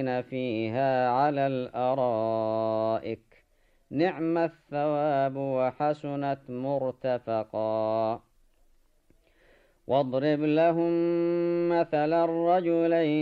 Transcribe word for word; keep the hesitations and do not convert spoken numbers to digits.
فيها على الأرائك نعم الثواب وحسنت مرتفقا واضرب لهم مثل الرجلين